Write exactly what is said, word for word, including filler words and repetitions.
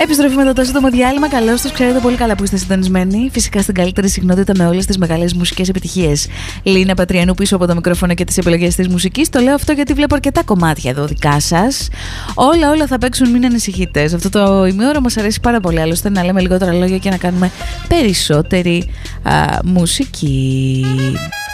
Επιστροφή μετά το σύντομο διάλειμμα. Καλώς τους, ξέρετε πολύ καλά που είστε συντονισμένοι. Φυσικά στην καλύτερη συχνότητα με όλες τις μεγάλες μουσικές επιτυχίες. Λίνα Πατριανού πίσω από το μικρόφωνο και τις επιλογές της μουσικής. Το λέω αυτό γιατί βλέπω αρκετά κομμάτια εδώ δικά σας. Όλα, όλα θα παίξουν, μην ανησυχείτε. Αυτό το ημίωρο μας αρέσει πάρα πολύ. Άλλωστε να λέμε λιγότερα λόγια και να κάνουμε περισσότερη α, μουσική.